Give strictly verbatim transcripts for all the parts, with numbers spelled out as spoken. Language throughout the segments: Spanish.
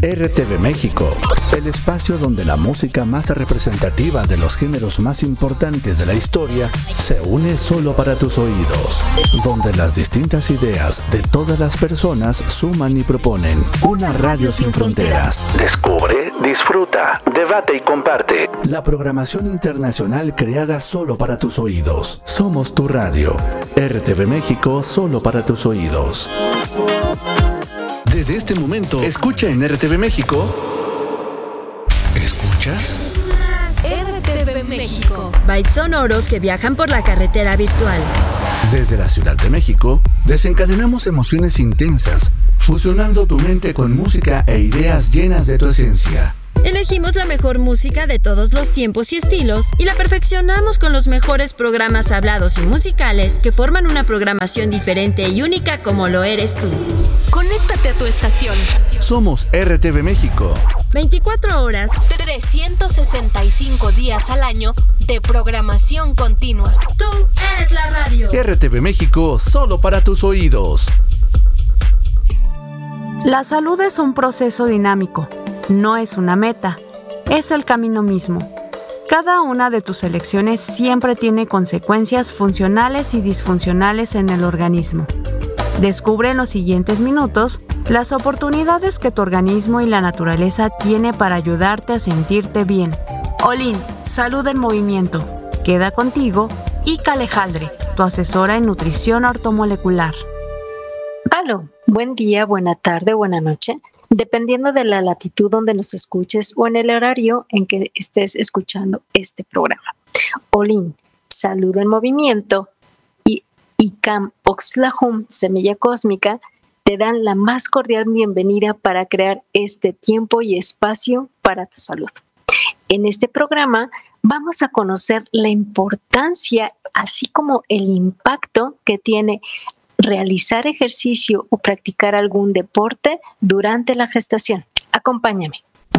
R T V México, el espacio donde la música más representativa de los géneros más importantes de la historia se une solo para tus oídos, donde las distintas ideas de todas las personas suman y proponen una radio sin fronteras. Descubre, disfruta, debate y comparte. La programación internacional creada solo para tus oídos. Somos tu radio. R T V México, solo para tus oídos. Desde este momento, escucha en R T V México. ¿Escuchas? R T V México. Bytes sonoros que viajan por la carretera virtual. Desde la Ciudad de México, desencadenamos emociones intensas, fusionando tu mente con música e ideas llenas de tu esencia. Elegimos la mejor música de todos los tiempos y estilos y la perfeccionamos con los mejores programas hablados y musicales que forman una programación diferente y única como lo eres tú. Conéctate a tu estación. Somos R T V México. veinticuatro horas, trescientos sesenta y cinco días al año de programación continua. Tú eres la radio. R T V México, solo para tus oídos. La salud es un proceso dinámico. No es una meta, es el camino mismo. Cada una de tus elecciones siempre tiene consecuencias funcionales y disfuncionales en el organismo. Descubre en los siguientes minutos las oportunidades que tu organismo y la naturaleza tiene para ayudarte a sentirte bien. Olin, Salud en Movimiento. Queda contigo Ica Alejandre, tu asesora en nutrición ortomolecular. Aló, buen día, buena tarde, buena noche. Dependiendo de la latitud donde nos escuches o en el horario en que estés escuchando este programa. Olin, Salud en Movimiento y ICAM Oxlahum, Semilla Cósmica, te dan la más cordial bienvenida para crear este tiempo y espacio para tu salud. En este programa vamos a conocer la importancia, así como el impacto que tiene realizar ejercicio o practicar algún deporte durante la gestación. Acompáñame.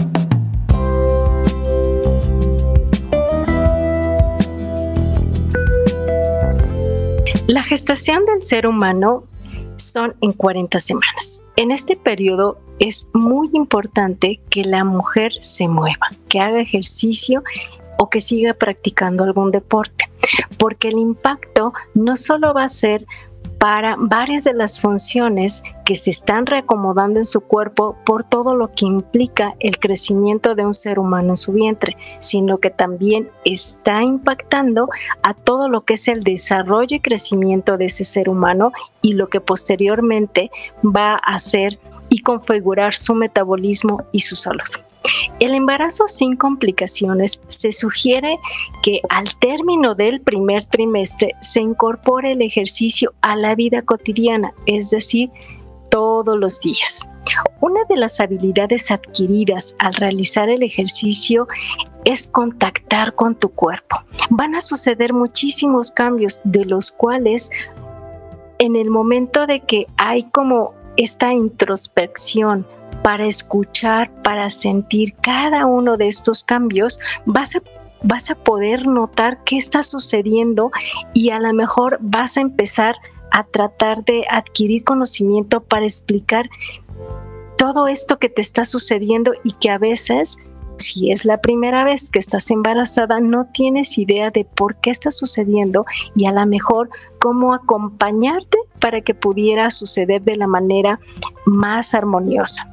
La gestación del ser humano son en cuarenta semanas. En este periodo es muy importante que la mujer se mueva, que haga ejercicio o que siga practicando algún deporte, porque el impacto no solo va a ser para varias de las funciones que se están reacomodando en su cuerpo por todo lo que implica el crecimiento de un ser humano en su vientre, sino que también está impactando a todo lo que es el desarrollo y crecimiento de ese ser humano y lo que posteriormente va a hacer y configurar su metabolismo y su salud. El embarazo sin complicaciones se sugiere que al término del primer trimestre se incorpore el ejercicio a la vida cotidiana, es decir, todos los días. Una de las habilidades adquiridas al realizar el ejercicio es contactar con tu cuerpo. Van a suceder muchísimos cambios, de los cuales en el momento de que hay como esta introspección, para escuchar, para sentir cada uno de estos cambios, vas a, vas a poder notar qué está sucediendo y a lo mejor vas a empezar a tratar de adquirir conocimiento para explicar todo esto que te está sucediendo y que a veces, si es la primera vez que estás embarazada, no tienes idea de por qué está sucediendo y a lo mejor cómo acompañarte para que pudiera suceder de la manera más armoniosa.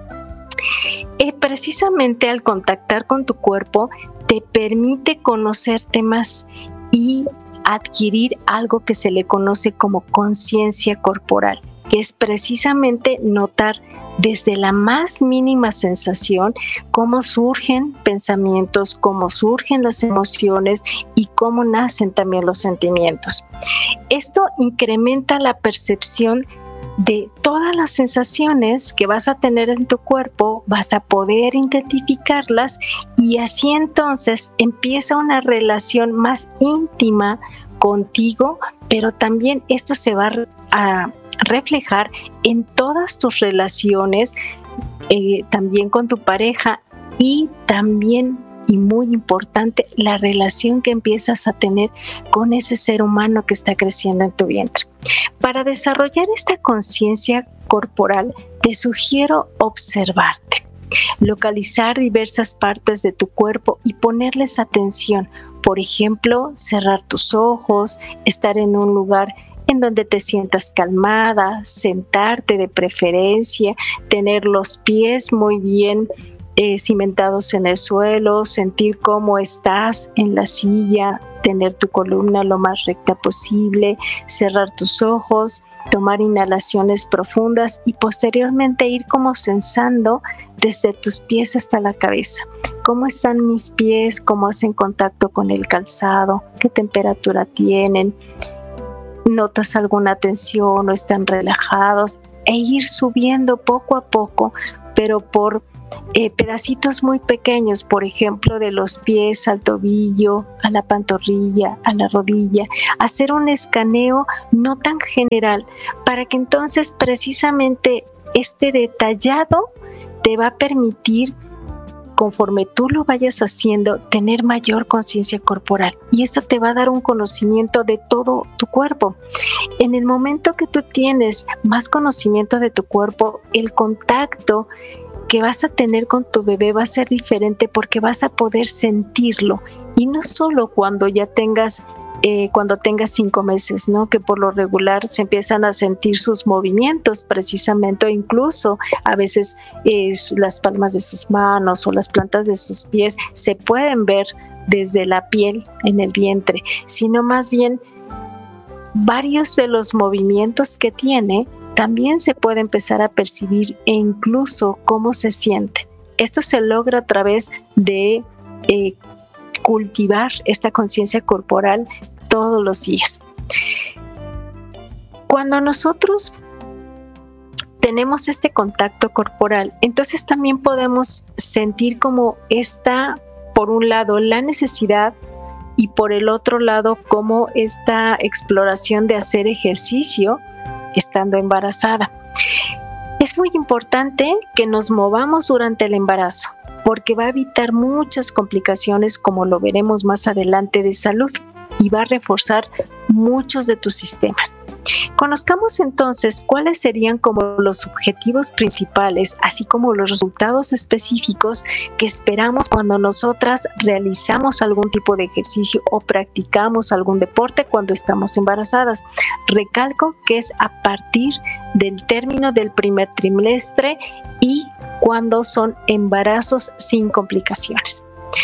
Eh, precisamente al contactar con tu cuerpo te permite conocerte más y adquirir algo que se le conoce como conciencia corporal, que es precisamente notar desde la más mínima sensación cómo surgen pensamientos, cómo surgen las emociones y cómo nacen también los sentimientos. Esto incrementa la percepción de todas las sensaciones que vas a tener en tu cuerpo, vas a poder identificarlas y así entonces empieza una relación más íntima contigo, pero también esto se va a reflejar en todas tus relaciones, eh, también con tu pareja y también, y muy importante, la relación que empiezas a tener con ese ser humano que está creciendo en tu vientre. Para desarrollar esta conciencia corporal, te sugiero observarte. Localizar diversas partes de tu cuerpo y ponerles atención. Por ejemplo, cerrar tus ojos, estar en un lugar en donde te sientas calmada, sentarte de preferencia, tener los pies muy bien eh, cimentados en el suelo, sentir cómo estás en la silla, tener tu columna lo más recta posible, cerrar tus ojos, tomar inhalaciones profundas y posteriormente ir como sensando desde tus pies hasta la cabeza. ¿Cómo están mis pies? ¿Cómo hacen contacto con el calzado? ¿Qué temperatura tienen? ¿Notas alguna tensión o están relajados? E ir subiendo poco a poco, pero por eh, pedacitos muy pequeños, por ejemplo, de los pies al tobillo, a la pantorrilla, a la rodilla. Hacer un escaneo no tan general, para que entonces precisamente este detallado te va a permitir, conforme tú lo vayas haciendo, tener mayor conciencia corporal, y esto te va a dar un conocimiento de todo tu cuerpo. En el momento que tú tienes más conocimiento de tu cuerpo, el contacto que vas a tener con tu bebé va a ser diferente, porque vas a poder sentirlo, y no solo cuando ya tengas Eh, cuando tengas cinco meses, ¿no? Que por lo regular se empiezan a sentir sus movimientos precisamente, o incluso a veces eh, las palmas de sus manos o las plantas de sus pies se pueden ver desde la piel en el vientre, sino más bien varios de los movimientos que tiene también se puede empezar a percibir, e incluso cómo se siente. Esto se logra a través de eh, cultivar esta conciencia corporal todos los días. Cuando nosotros tenemos este contacto corporal, entonces también podemos sentir como esta, por un lado, la necesidad, y por el otro lado, como esta exploración de hacer ejercicio estando embarazada. Es muy importante que nos movamos durante el embarazo, porque va a evitar muchas complicaciones, como lo veremos más adelante, de salud, y va a reforzar muchos de tus sistemas. Conozcamos entonces cuáles serían como los objetivos principales, así como los resultados específicos que esperamos cuando nosotras realizamos algún tipo de ejercicio o practicamos algún deporte cuando estamos embarazadas. Recalco que es a partir del término del primer trimestre y cuando son embarazos sin complicaciones.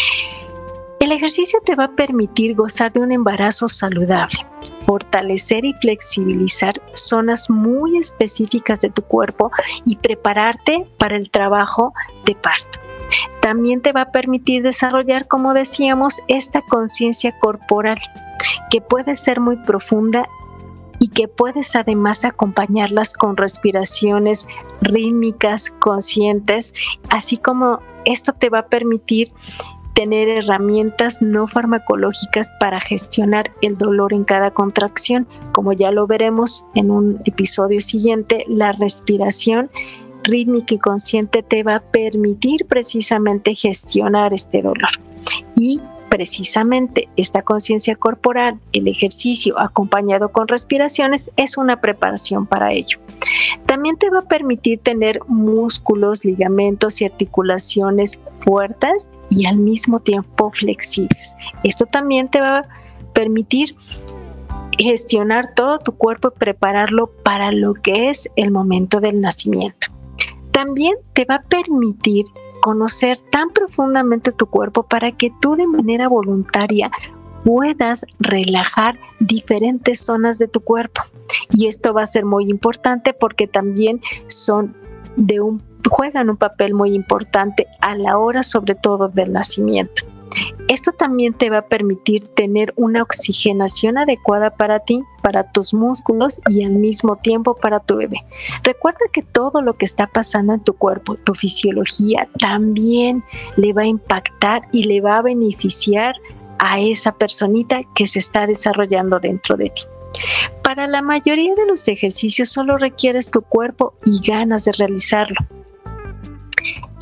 El ejercicio te va a permitir gozar de un embarazo saludable, fortalecer y flexibilizar zonas muy específicas de tu cuerpo y prepararte para el trabajo de parto. También te va a permitir desarrollar, como decíamos, esta conciencia corporal, que puede ser muy profunda y que puedes además acompañarlas con respiraciones rítmicas, conscientes, así como esto te va a permitir tener herramientas no farmacológicas para gestionar el dolor en cada contracción. Como ya lo veremos en un episodio siguiente, la respiración rítmica y consciente te va a permitir precisamente gestionar este dolor. Y precisamente esta conciencia corporal, el ejercicio acompañado con respiraciones, es una preparación para ello. También te va a permitir tener músculos, ligamentos y articulaciones fuertes y al mismo tiempo flexibles. Esto también te va a permitir gestionar todo tu cuerpo y prepararlo para lo que es el momento del nacimiento. También te va a permitir conocer tan profundamente tu cuerpo para que tú de manera voluntaria puedas relajar diferentes zonas de tu cuerpo. Y esto va a ser muy importante porque también son de un, juegan un papel muy importante a la hora, sobre todo, del nacimiento. Esto también te va a permitir tener una oxigenación adecuada para ti, para tus músculos y al mismo tiempo para tu bebé. Recuerda que todo lo que está pasando en tu cuerpo, tu fisiología, también le va a impactar y le va a beneficiar a esa personita que se está desarrollando dentro de ti. Para la mayoría de los ejercicios solo requieres tu cuerpo y ganas de realizarlo.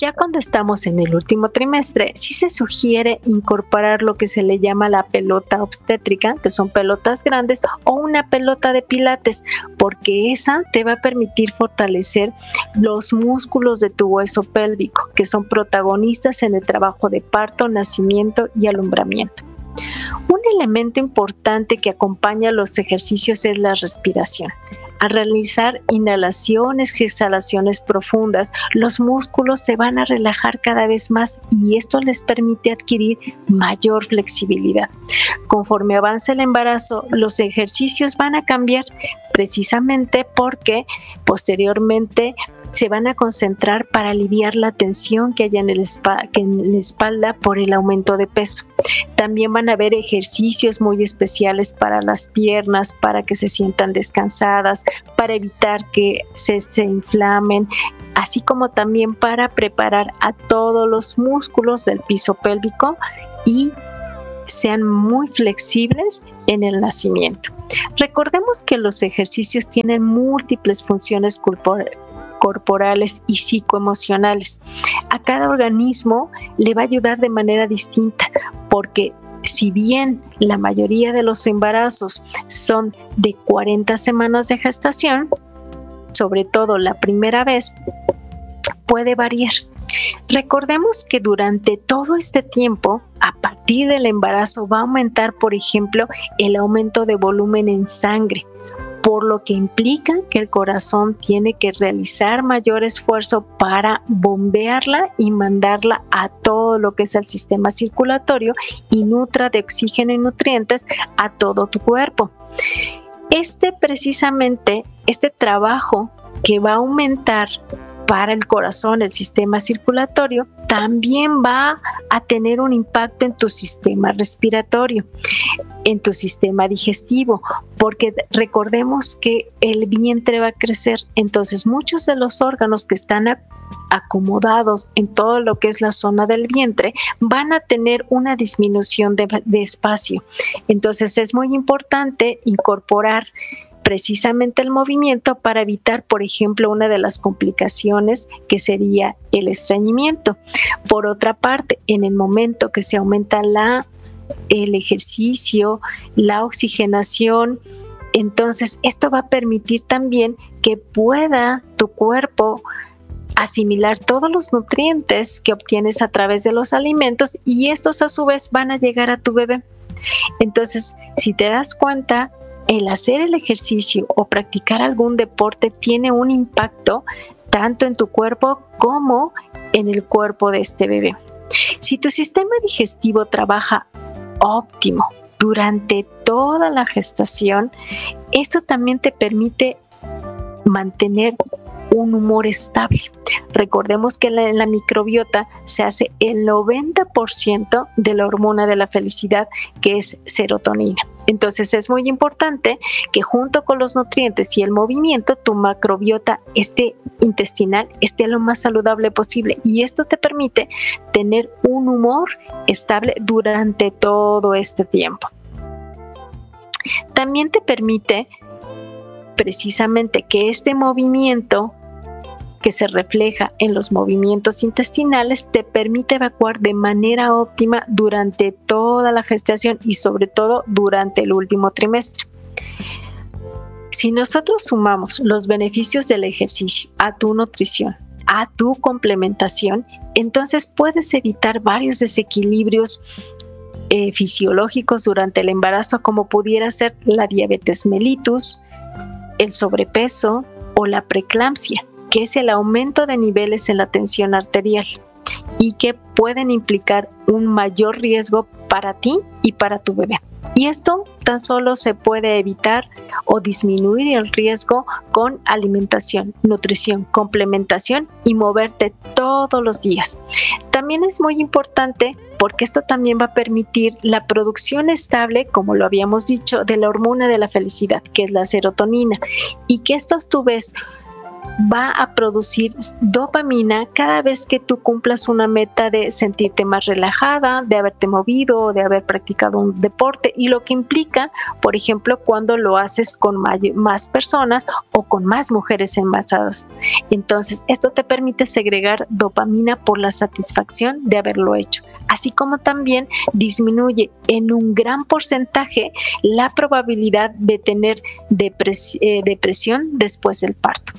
Ya cuando estamos en el último trimestre, sí se sugiere incorporar lo que se le llama la pelota obstétrica, que son pelotas grandes, o una pelota de pilates, porque esa te va a permitir fortalecer los músculos de tu hueso pélvico, que son protagonistas en el trabajo de parto, nacimiento y alumbramiento. Un elemento importante que acompaña los ejercicios es la respiración. Al realizar inhalaciones y exhalaciones profundas, los músculos se van a relajar cada vez más y esto les permite adquirir mayor flexibilidad. Conforme avance el embarazo, los ejercicios van a cambiar precisamente porque posteriormente se van a concentrar para aliviar la tensión que haya en, el espa- que en la espalda por el aumento de peso. También van a haber ejercicios muy especiales para las piernas, para que se sientan descansadas, para evitar que se, se inflamen, así como también para preparar a todos los músculos del piso pélvico y sean muy flexibles en el nacimiento. Recordemos que los ejercicios tienen múltiples funciones corporales corporales y psicoemocionales. A cada organismo le va a ayudar de manera distinta, porque si bien la mayoría de los embarazos son de cuarenta semanas de gestación, sobre todo la primera vez, puede variar. Recordemos que durante todo este tiempo, a partir del embarazo, va a aumentar, por ejemplo, el aumento de volumen en sangre, por lo que implica que el corazón tiene que realizar mayor esfuerzo para bombearla y mandarla a todo lo que es el sistema circulatorio y nutra de oxígeno y nutrientes a todo tu cuerpo. Este precisamente, este trabajo que va a aumentar para el corazón, el sistema circulatorio, también va a tener un impacto en tu sistema respiratorio, en tu sistema digestivo, porque recordemos que el vientre va a crecer, entonces muchos de los órganos que están acomodados en todo lo que es la zona del vientre van a tener una disminución de, de espacio. Entonces es muy importante incorporar precisamente el movimiento para evitar, por ejemplo, una de las complicaciones que sería el estreñimiento. Por otra parte, en el momento que se aumenta la, el ejercicio, la oxigenación, entonces esto va a permitir también que pueda tu cuerpo asimilar todos los nutrientes que obtienes a través de los alimentos y estos a su vez van a llegar a tu bebé. Entonces, si te das cuenta, el hacer el ejercicio o practicar algún deporte tiene un impacto tanto en tu cuerpo como en el cuerpo de este bebé. Si tu sistema digestivo trabaja óptimo durante toda la gestación, esto también te permite mantener un humor estable. Recordemos que en la, en la microbiota se hace el noventa por ciento de la hormona de la felicidad, que es serotonina. Entonces es muy importante que junto con los nutrientes y el movimiento, tu macrobiota esté intestinal, esté lo más saludable posible. Y esto te permite tener un humor estable durante todo este tiempo. También te permite precisamente que este movimiento que se refleja en los movimientos intestinales te permite evacuar de manera óptima durante toda la gestación y sobre todo durante el último trimestre. Si nosotros sumamos los beneficios del ejercicio a tu nutrición, a tu complementación, entonces puedes evitar varios desequilibrios eh, fisiológicos durante el embarazo, como pudiera ser la diabetes mellitus, el sobrepeso o la preeclampsia, que es el aumento de niveles en la tensión arterial y que pueden implicar un mayor riesgo para ti y para tu bebé. Y esto tan solo se puede evitar o disminuir el riesgo con alimentación, nutrición, complementación y moverte todos los días. También es muy importante porque esto también va a permitir la producción estable, como lo habíamos dicho, de la hormona de la felicidad, que es la serotonina, y que esto a tu vez va a producir dopamina cada vez que tú cumplas una meta de sentirte más relajada, de haberte movido, de haber practicado un deporte, y lo que implica, por ejemplo, cuando lo haces con may- más personas o con más mujeres embarazadas. Entonces, esto te permite segregar dopamina por la satisfacción de haberlo hecho, así como también disminuye en un gran porcentaje la probabilidad de tener depres- eh, depresión después del parto.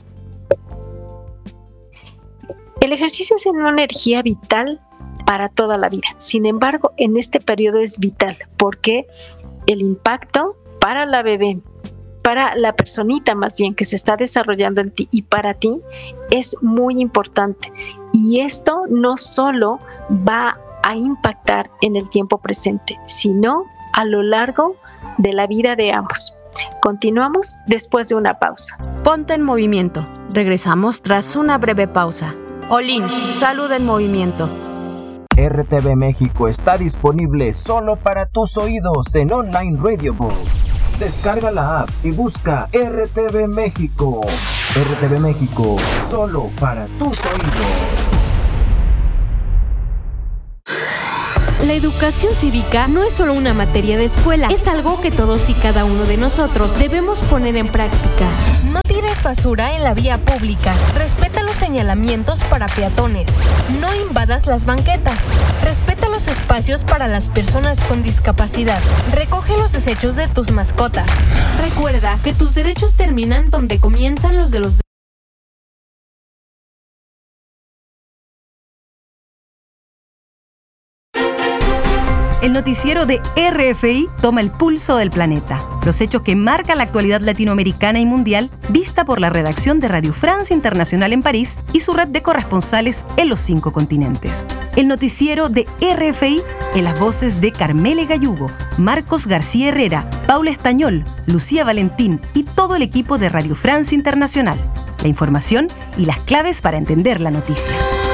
El ejercicio es una energía vital para toda la vida. Sin embargo, en este periodo es vital porque el impacto para la bebé, para la personita más bien que se está desarrollando en ti y para ti es muy importante. Y esto no solo va a impactar en el tiempo presente, sino a lo largo de la vida de ambos. Continuamos después de una pausa. Ponte en movimiento. Regresamos tras una breve pausa. Olin, salud en movimiento. R T V México está disponible solo para tus oídos en Online Radio Book. Descarga la app y busca R T V México. R T V México, solo para tus oídos. La educación cívica no es solo una materia de escuela, es algo que todos y cada uno de nosotros debemos poner en práctica. No tires basura en la vía pública. Respeta los señalamientos para peatones. No invadas las banquetas. Respeta los espacios para las personas con discapacidad. Recoge los desechos de tus mascotas. Recuerda que tus derechos terminan donde comienzan los de los demás. El noticiero de R F I toma el pulso del planeta. Los hechos que marcan la actualidad latinoamericana y mundial, vista por la redacción de Radio Francia Internacional en París y su red de corresponsales en los cinco continentes. El noticiero de R F I en las voces de Carmele Gallugo, Marcos García Herrera, Paula Estañol, Lucía Valentín y todo el equipo de Radio Francia Internacional. La información y las claves para entender la noticia.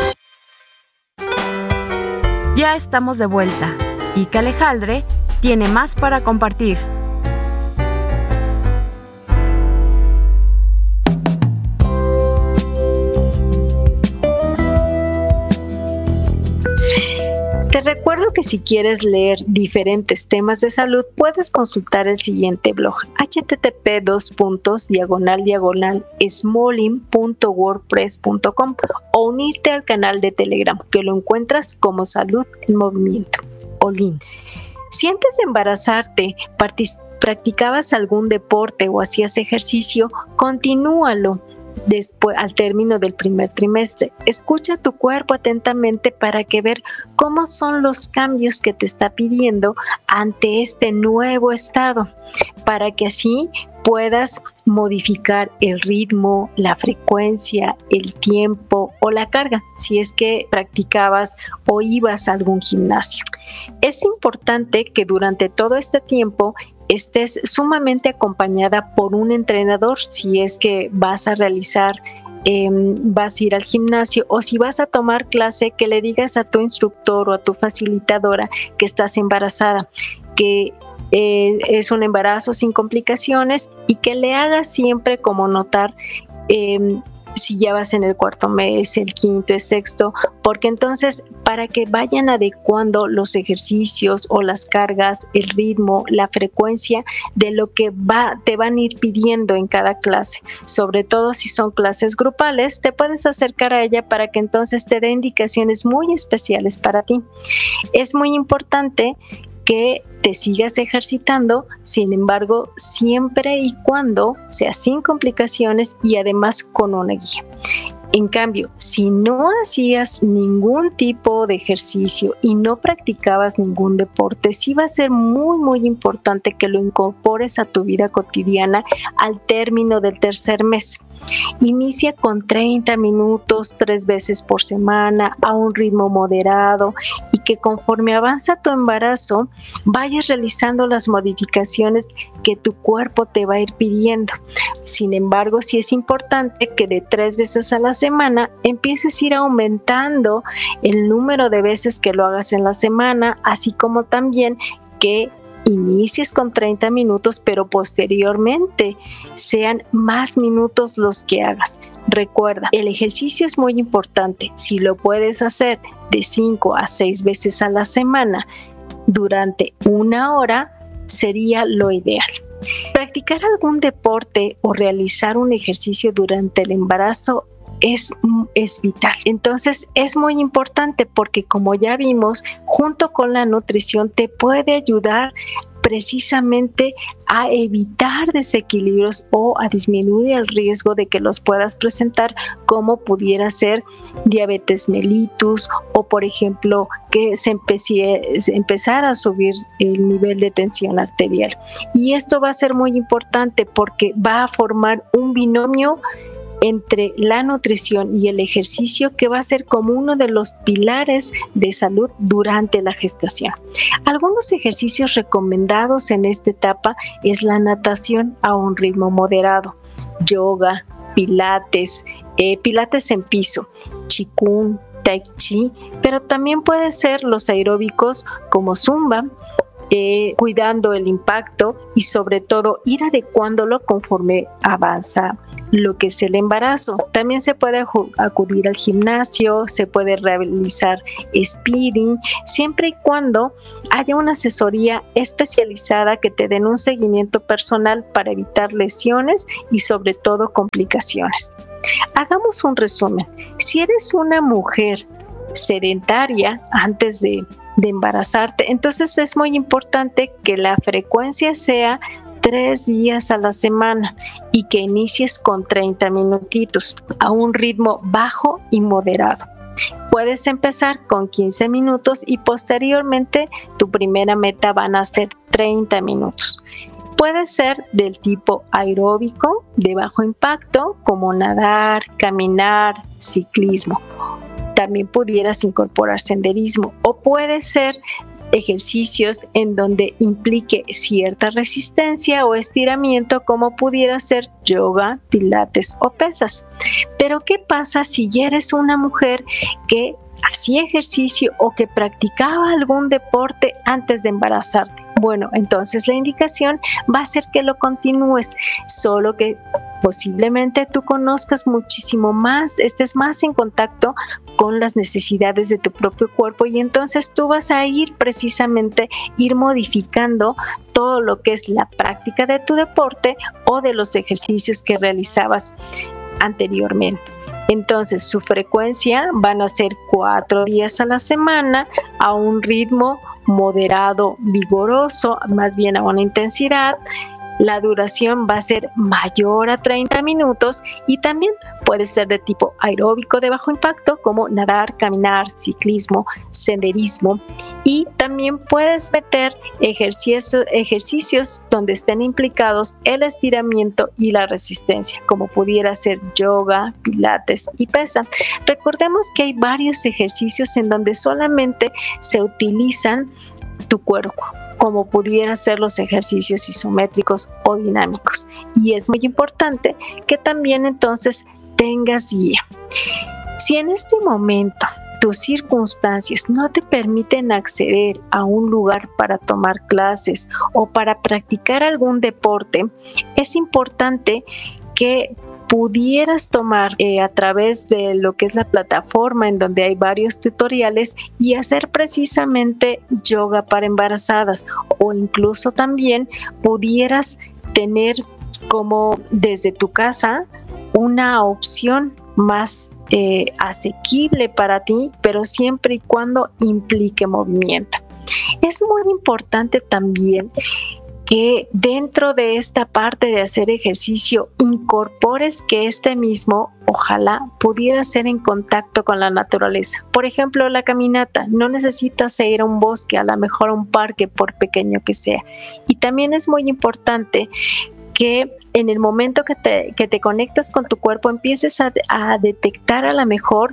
Ya estamos de vuelta. Ica Alejandre tiene más para compartir. Te recuerdo que si quieres leer diferentes temas de salud, puedes consultar el siguiente blog: h t t p dos puntos diagonal diagonal smolin punto wordpress punto com o unirte al canal de Telegram, que lo encuentras como Salud en Movimiento. Olin. Si antes de embarazarte partic- practicabas algún deporte o hacías ejercicio, continúalo después, al término del primer trimestre. Escucha tu cuerpo atentamente para que ver cómo son los cambios que te está pidiendo ante este nuevo estado, para que así puedas modificar el ritmo, la frecuencia, el tiempo o la carga, si es que practicabas o ibas a algún gimnasio. Es importante que durante todo este tiempo estés sumamente acompañada por un entrenador, si es que vas a realizar, eh, vas a ir al gimnasio, o si vas a tomar clase, que le digas a tu instructor o a tu facilitadora que estás embarazada, que Eh, es un embarazo sin complicaciones, y que le hagas siempre como notar eh, si ya vas en el cuarto mes, el quinto, el sexto, porque entonces para que vayan adecuando los ejercicios o las cargas, el ritmo, la frecuencia de lo que va, te van a ir pidiendo en cada clase. Sobre todo si son clases grupales, te puedes acercar a ella para que entonces te dé indicaciones muy especiales para ti. Es muy importante que te sigas ejercitando, sin embargo, siempre y cuando sea sin complicaciones y además con una guía. En cambio, si no hacías ningún tipo de ejercicio y no practicabas ningún deporte, sí va a ser muy, muy importante que lo incorpores a tu vida cotidiana al término del tercer mes. Inicia con treinta minutos, tres veces por semana, a un ritmo moderado, y que conforme avanza tu embarazo, vayas realizando las modificaciones que tu cuerpo te va a ir pidiendo. Sin embargo, sí es importante que de tres veces a la semana empieces a ir aumentando el número de veces que lo hagas en la semana, así como también que inicies con treinta minutos, pero posteriormente sean más minutos los que hagas. Recuerda, el ejercicio es muy importante. Si lo puedes hacer de cinco a seis veces a la semana durante una hora, sería lo ideal. Practicar algún deporte o realizar un ejercicio durante el embarazo es, es vital. Entonces es muy importante porque, como ya vimos, junto con la nutrición te puede ayudar precisamente a evitar desequilibrios o a disminuir el riesgo de que los puedas presentar, como pudiera ser diabetes mellitus o, por ejemplo, que se, empecie, se empezara a subir el nivel de tensión arterial. Y esto va a ser muy importante porque va a formar un binomio entre la nutrición y el ejercicio que va a ser como uno de los pilares de salud durante la gestación. Algunos ejercicios recomendados en esta etapa es la natación a un ritmo moderado, yoga, pilates, eh, pilates en piso, qigong, tai chi, pero también puede ser los aeróbicos como zumba, Eh, cuidando el impacto y sobre todo ir adecuándolo conforme avanza lo que es el embarazo. También se puede acudir al gimnasio, se puede realizar spinning, siempre y cuando haya una asesoría especializada que te den un seguimiento personal para evitar lesiones y sobre todo complicaciones. Hagamos un resumen. Si eres una mujer sedentaria antes de de embarazarte, entonces es muy importante que la frecuencia sea tres días a la semana y que inicies con treinta minutitos a un ritmo bajo y moderado. Puedes empezar con quince minutos y posteriormente tu primera meta van a ser treinta minutos. Puede ser del tipo aeróbico, de bajo impacto, como nadar, caminar, ciclismo. También pudieras incorporar senderismo, o puede ser ejercicios en donde implique cierta resistencia o estiramiento, como pudiera ser yoga, pilates o pesas. Pero ¿qué pasa si ya eres una mujer que hacía ejercicio o que practicaba algún deporte antes de embarazarte? Bueno, entonces la indicación va a ser que lo continúes, solo que posiblemente tú conozcas muchísimo más, estés más en contacto con las necesidades de tu propio cuerpo, y entonces tú vas a ir precisamente ir modificando todo lo que es la práctica de tu deporte o de los ejercicios que realizabas anteriormente. Entonces su frecuencia van a ser cuatro días a la semana a un ritmo moderado, vigoroso, más bien a una intensidad. La duración va a ser mayor a treinta minutos y también puede ser de tipo aeróbico de bajo impacto, como nadar, caminar, ciclismo, senderismo, y también puedes meter ejercicios, ejercicios donde estén implicados el estiramiento y la resistencia, como pudiera ser yoga, pilates y pesa. Recordemos que hay varios ejercicios en donde solamente se utilizan tu cuerpo, como pudieran ser los ejercicios isométricos o dinámicos. Y es muy importante que también entonces tengas guía. Si en este momento tus circunstancias no te permiten acceder a un lugar para tomar clases o para practicar algún deporte, es importante que pudieras tomar eh, a través de lo que es la plataforma, en donde hay varios tutoriales, y hacer precisamente yoga para embarazadas, o incluso también pudieras tener como desde tu casa una opción más eh, asequible para ti, pero siempre y cuando implique movimiento. Es muy importante también que dentro de esta parte de hacer ejercicio incorpores que este mismo, ojalá, pudiera ser en contacto con la naturaleza. Por ejemplo, la caminata. No necesitas ir a un bosque, a lo mejor a un parque, por pequeño que sea. Y también es muy importante que en el momento que te, que te conectas con tu cuerpo, empieces a, a detectar a lo mejor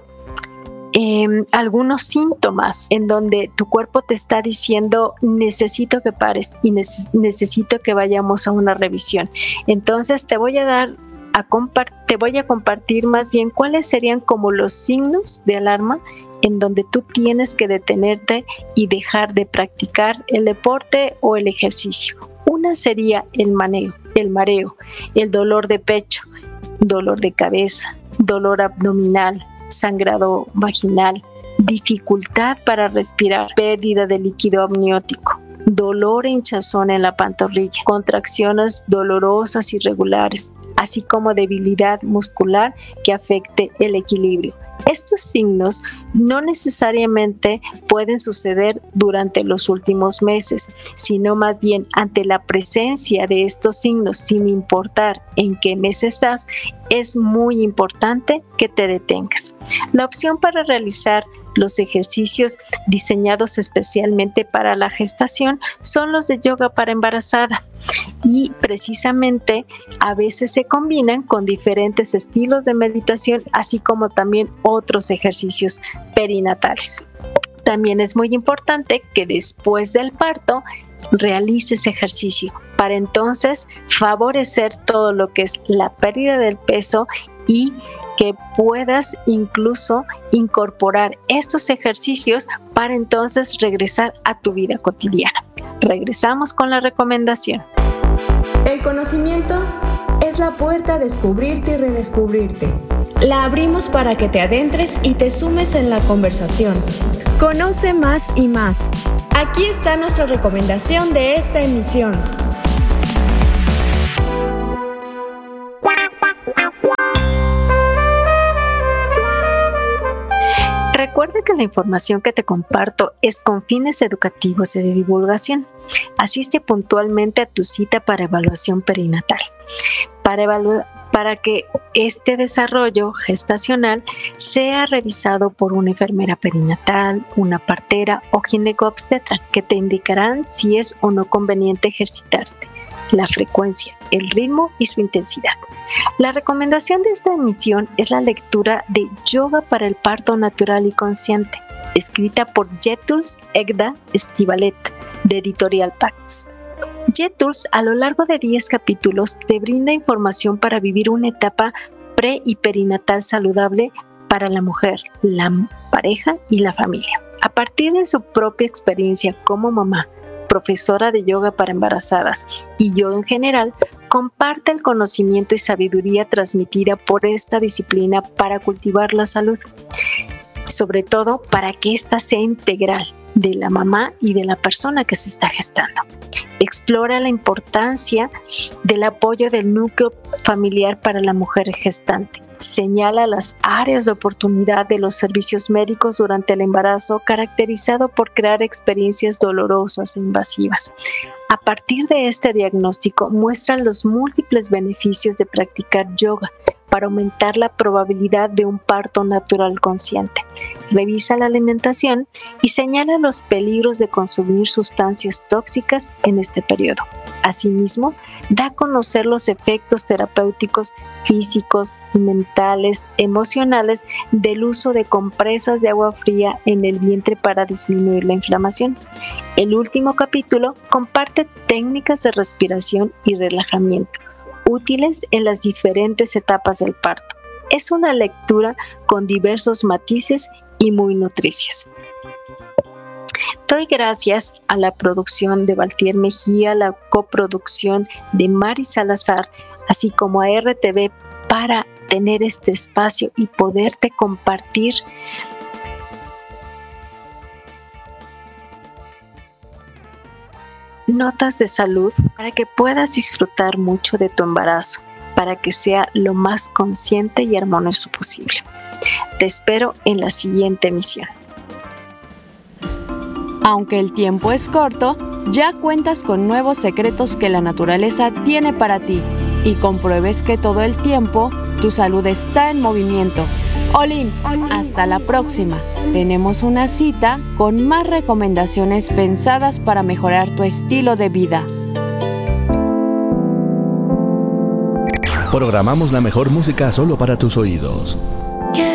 Eh, algunos síntomas en donde tu cuerpo te está diciendo: necesito que pares y neces- necesito que vayamos a una revisión. Entonces te voy a dar a compart- te voy a compartir más bien cuáles serían como los signos de alarma en donde tú tienes que detenerte y dejar de practicar el deporte o el ejercicio. Una sería el mareo, el mareo, el dolor de pecho, dolor de cabeza, dolor abdominal, sangrado vaginal, dificultad para respirar, pérdida de líquido amniótico, dolor e hinchazón en la pantorrilla, contracciones dolorosas irregulares, así como debilidad muscular que afecte el equilibrio. Estos signos no necesariamente pueden suceder durante los últimos meses, sino más bien ante la presencia de estos signos, sin importar en qué mes estás, es muy importante que te detengas. La opción para realizar los ejercicios diseñados especialmente para la gestación son los de yoga para embarazada y precisamente a veces se combinan con diferentes estilos de meditación, así como también otros ejercicios perinatales. También es muy importante que después del parto realices ejercicio para entonces favorecer todo lo que es la pérdida del peso y que puedas incluso incorporar estos ejercicios para entonces regresar a tu vida cotidiana. Regresamos con la recomendación. El conocimiento es la puerta a descubrirte y redescubrirte. La abrimos para que te adentres y te sumes en la conversación. Conoce más y más. Aquí está nuestra recomendación de esta emisión. Recuerda que la información que te comparto es con fines educativos y de divulgación. Asiste puntualmente a tu cita para evaluación perinatal. Para, evalu- para que este desarrollo gestacional sea revisado por una enfermera perinatal, una partera o ginecobstetra que te indicarán si es o no conveniente ejercitarte, la frecuencia, el ritmo y su intensidad. La recomendación de esta emisión es la lectura de Yoga para el Parto Natural y Consciente, escrita por Yetuls Egda Estivalet, de Editorial Pax. Yetuls, a lo largo de diez capítulos, te brinda información para vivir una etapa pre y perinatal saludable para la mujer, la pareja y la familia. A partir de su propia experiencia como mamá, profesora de yoga para embarazadas y yoga en general, comparte el conocimiento y sabiduría transmitida por esta disciplina para cultivar la salud, sobre todo para que ésta sea integral de la mamá y de la persona que se está gestando. Explora la importancia del apoyo del núcleo familiar para la mujer gestante. Señala las áreas de oportunidad de los servicios médicos durante el embarazo, caracterizado por crear experiencias dolorosas e invasivas. A partir de este diagnóstico, muestra los múltiples beneficios de practicar yoga para aumentar la probabilidad de un parto natural consciente. Revisa la alimentación y señala los peligros de consumir sustancias tóxicas en este periodo. Asimismo, da a conocer los efectos terapéuticos físicos, mentales, emocionales del uso de compresas de agua fría en el vientre para disminuir la inflamación. El último capítulo comparte técnicas de respiración y relajamiento, útiles en las diferentes etapas del parto. Es una lectura con diversos matices y muy nutricias. Doy gracias a la producción de Valtier Mejía, la coproducción de Mari Salazar, así como a R T V para tener este espacio y poderte compartir notas de salud para que puedas disfrutar mucho de tu embarazo, para que sea lo más consciente y armonioso posible. Te espero en la siguiente emisión. Aunque el tiempo es corto, ya cuentas con nuevos secretos que la naturaleza tiene para ti y compruebes que todo el tiempo tu salud está en movimiento. Olin, hasta la próxima. Tenemos una cita con más recomendaciones pensadas para mejorar tu estilo de vida. Programamos la mejor música solo para tus oídos.